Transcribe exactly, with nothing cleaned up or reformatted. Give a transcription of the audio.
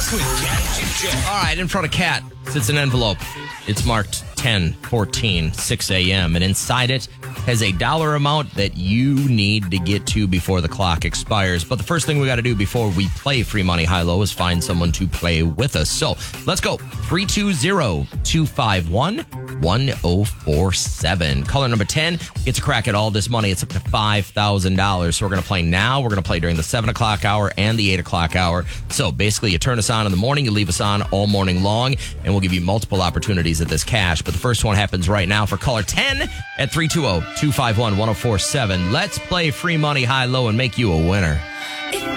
with Cat and Joe. All right, in front of Kat sits an envelope. It's marked ten fourteen six a.m. and inside it has a dollar amount that you need to get to before the clock expires. But the first thing we got to do before we play Free Money High Low is find someone to play with us. So let's go. three two zero, two five one, one zero four seven. Caller number ten gets a crack at all this money. It's up to five thousand dollars. So we're going to play now. We're going to play during the seven o'clock hour and the eight o'clock hour. So basically, you turn us on in the morning, you leave us on all morning long, and we'll give you multiple opportunities at this cash. But the first one happens right now for caller ten at three two zero, two five one, one zero four seven. Let's play Free Money High Low and make you a winner.